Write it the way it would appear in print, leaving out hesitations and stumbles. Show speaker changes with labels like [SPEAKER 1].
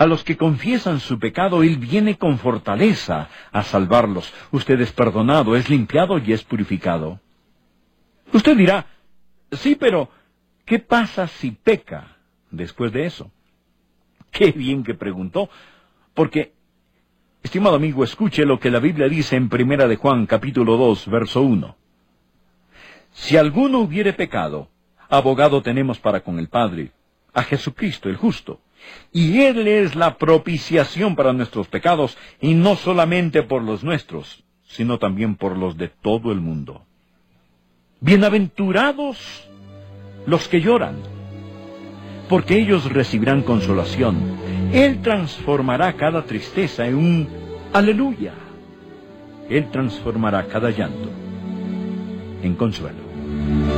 [SPEAKER 1] A los que confiesan su pecado, Él viene con fortaleza a salvarlos. Usted es perdonado, es limpiado y es purificado. Usted dirá, sí, pero ¿qué pasa si peca después de eso? Qué bien que preguntó, porque, estimado amigo, escuche lo que la Biblia dice en 1 de Juan, capítulo 2, verso 1. Si alguno hubiere pecado, abogado tenemos para con el Padre, a Jesucristo el justo. Y Él es la propiciación para nuestros pecados, y no solamente por los nuestros, sino también por los de todo el mundo. Bienaventurados los que lloran, porque ellos recibirán consolación. Él transformará cada tristeza en un aleluya. Él transformará cada llanto en consuelo.